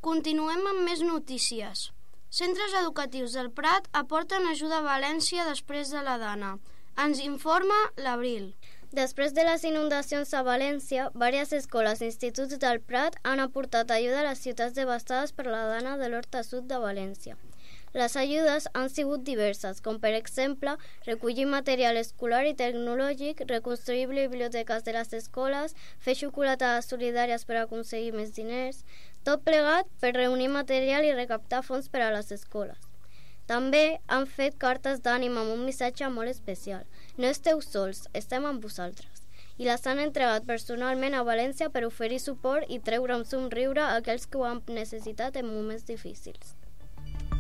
Continuem amb més notícies. Centres educatius del Prat aporten ajuda a València després de la Dana. Ens informa l'Abril. Després de les inundacions a València, diverses escoles i instituts del Prat han aportat ajuda a les ciutats devastades per la Dana de l'Horta Sud de València. Les ajudes han sigut diverses, com per exemple recollir material escolar i tecnològic, reconstruir biblioteques de les escoles, fer xocolatades solidàries per aconseguir més diners, tot plegat per reunir material i recaptar fons per a les escoles. També han fet cartes d'ànima amb un missatge molt especial. No esteu sols, estem amb vosaltres. I les han entregat personalment a València per oferir suport i treure un somriure a aquells que ho han necessitat en moments difícils.